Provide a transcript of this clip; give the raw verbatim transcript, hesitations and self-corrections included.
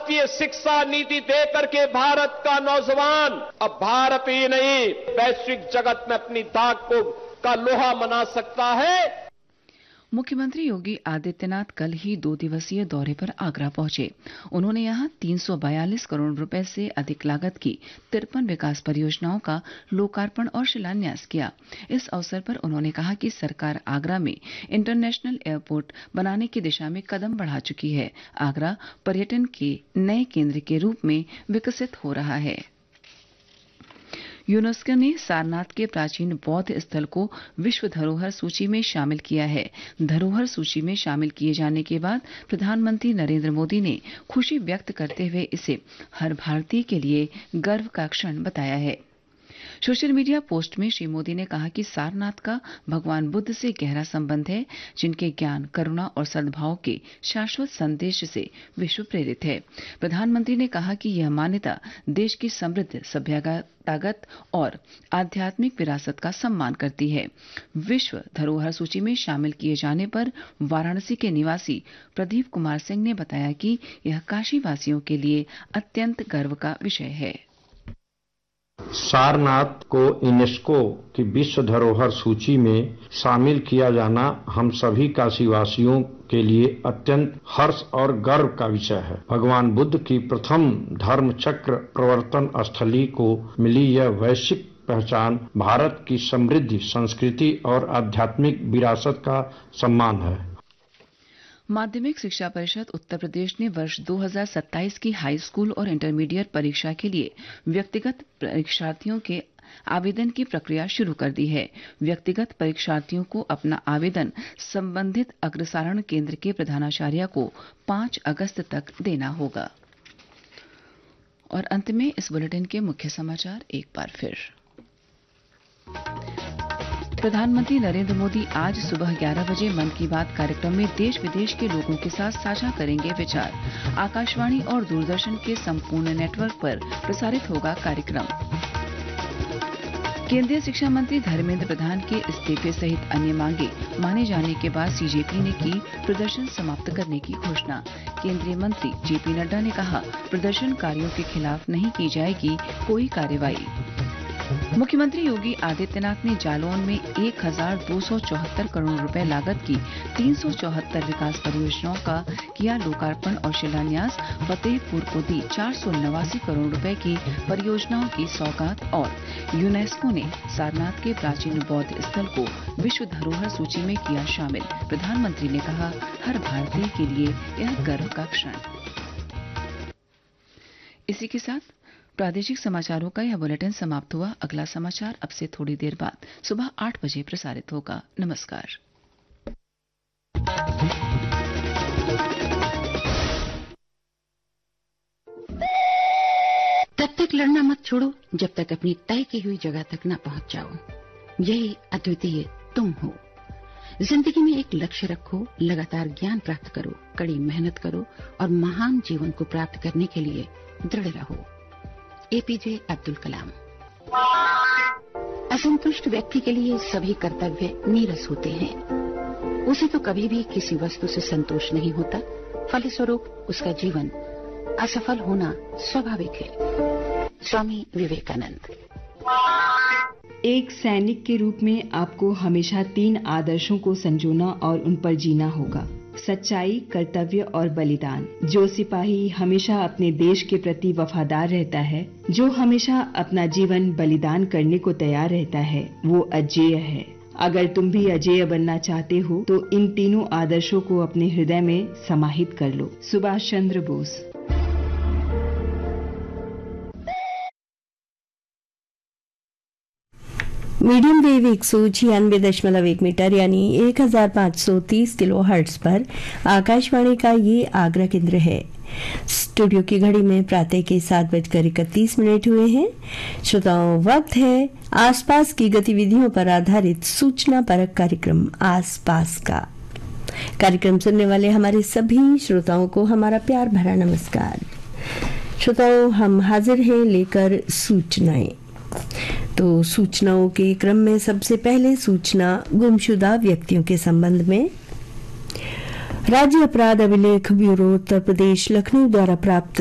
राष्ट्रीय शिक्षा नीति दे करके भारत का नौजवान अब भारत ही नहीं वैश्विक जगत में अपनी दाग को का लोहा मना सकता है। मुख्यमंत्री योगी आदित्यनाथ कल ही दो दिवसीय दौरे पर आगरा पहुंचे। उन्होंने यहां तीन सौ बयालीस करोड़ रुपए से अधिक लागत की तिरपन विकास परियोजनाओं का लोकार्पण और शिलान्यास किया। इस अवसर पर उन्होंने कहा कि सरकार आगरा में इंटरनेशनल एयरपोर्ट बनाने की दिशा में कदम बढ़ा चुकी है। आगरा पर्यटन के नए केंद्र के रूप में विकसित हो रहा है। यूनेस्को ने सारनाथ के प्राचीन बौद्ध स्थल को विश्व धरोहर सूची में शामिल किया है। धरोहर सूची में शामिल किए जाने के बाद प्रधानमंत्री नरेंद्र मोदी ने खुशी व्यक्त करते हुए इसे हर भारतीय के लिए गर्व का क्षण बताया है। सोशल मीडिया पोस्ट में श्री मोदी ने कहा कि सारनाथ का भगवान बुद्ध से गहरा संबंध है, जिनके ज्ञान, करुणा और सद्भाव के शाश्वत संदेश से विश्व प्रेरित है। प्रधानमंत्री ने कहा कि यह मान्यता देश की समृद्ध सभ्यतागत और आध्यात्मिक विरासत का सम्मान करती है। विश्व धरोहर सूची में शामिल किए जाने पर वाराणसी के निवासी प्रदीप कुमार सिंह ने बताया कि यह काशी वासियों के लिए अत्यंत गर्व का विषय है। सारनाथ को यूनेस्को की विश्व धरोहर सूची में शामिल किया जाना हम सभी काशीवासियों के लिए अत्यंत हर्ष और गर्व का विषय है। भगवान बुद्ध की प्रथम धर्म चक्र प्रवर्तन स्थली को मिली यह वैश्विक पहचान भारत की समृद्ध संस्कृति और आध्यात्मिक विरासत का सम्मान है। माध्यमिक शिक्षा परिषद उत्तर प्रदेश ने वर्ष दो हज़ार सत्ताईस की हाई स्कूल और इंटरमीडिएट परीक्षा के लिए व्यक्तिगत परीक्षार्थियों के आवेदन की प्रक्रिया शुरू कर दी है। व्यक्तिगत परीक्षार्थियों को अपना आवेदन संबंधित अग्रसारण केंद्र के प्रधानाचार्य को पांच अगस्त तक देना होगा। और अंत में इस बुलेटिन के मुख्य समाचार एक बार फिर। प्रधानमंत्री नरेंद्र मोदी आज सुबह ग्यारह बजे मन की बात कार्यक्रम में देश विदेश के लोगों के साथ साझा करेंगे विचार। आकाशवाणी और दूरदर्शन के संपूर्ण नेटवर्क पर प्रसारित होगा कार्यक्रम। केंद्रीय शिक्षा मंत्री धर्मेंद्र प्रधान के इस्तीफे सहित अन्य मांगे माने जाने के बाद सीजेपी ने की प्रदर्शन समाप्त करने की घोषणा। केंद्रीय मंत्री जेपी नड्डा ने कहा, प्रदर्शनकारियों के खिलाफ नहीं की जाएगी कोई कार्रवाई। मुख्यमंत्री योगी आदित्यनाथ ने जालौन में एक हजार दो सौ चौहत्तर करोड़ रुपए लागत की तीन सौ चौहत्तर विकास परियोजनाओं का किया लोकार्पण और शिलान्यास। फतेहपुर को दी चार सौ नवासी करोड़ रुपए की परियोजनाओं की सौगात। और यूनेस्को ने सारनाथ के प्राचीन बौद्ध स्थल को विश्व धरोहर सूची में किया शामिल। प्रधानमंत्री ने कहा, हर भारतीय के लिए यह गर्व का क्षण। इसी के साथ प्रादेशिक समाचारों का यह बुलेटिन समाप्त हुआ। अगला समाचार अब से थोड़ी देर बाद सुबह आठ बजे प्रसारित होगा। नमस्कार। तब तक लड़ना मत छोड़ो जब तक अपनी तय की हुई जगह तक न पहुंच जाओ। यही अद्वितीय तुम हो। जिंदगी में एक लक्ष्य रखो, लगातार ज्ञान प्राप्त करो, कड़ी मेहनत करो और महान जीवन को प्राप्त करने के लिए दृढ़ रहो। एपीजे अब्दुल कलाम। असंतुष्ट व्यक्ति के लिए सभी कर्तव्य नीरस होते हैं। उसे तो कभी भी किसी वस्तु से संतोष नहीं होता, फलस्वरूप उसका जीवन असफल होना स्वाभाविक है। स्वामी विवेकानंद। एक सैनिक के रूप में आपको हमेशा तीन आदर्शों को संजोना और उन पर जीना होगा: सच्चाई, कर्तव्य और बलिदान। जो सिपाही हमेशा अपने देश के प्रति वफादार रहता है, जो हमेशा अपना जीवन बलिदान करने को तैयार रहता है, वो अजेय है। अगर तुम भी अजेय बनना चाहते हो तो इन तीनों आदर्शों को अपने हृदय में समाहित कर लो। सुभाष चंद्र बोस। मीडियम वेव एक सौ छियानवे दशमलव एक मीटर यानी एक हजार पाँच सौ तीस किलो हर्ट्ज पर आकाशवाणी का ये आगरा केंद्र है। स्टूडियो की घड़ी में प्रातः के सात बजकर इकतीस मिनट हुए हैं। श्रोताओं, वक्त है आसपास की गतिविधियों पर आधारित सूचना परक कार्यक्रम आसपास का। कार्यक्रम सुनने वाले हमारे सभी श्रोताओं को हमारा प्यार भरा नमस्कार। श्रोताओं, हम हाजिर हैं लेकर सूचनाएं। तो सूचनाओं के क्रम में सबसे पहले सूचना गुमशुदा व्यक्तियों के संबंध में। राज्य अपराध अभिलेख ब्यूरो उत्तर प्रदेश लखनऊ द्वारा प्राप्त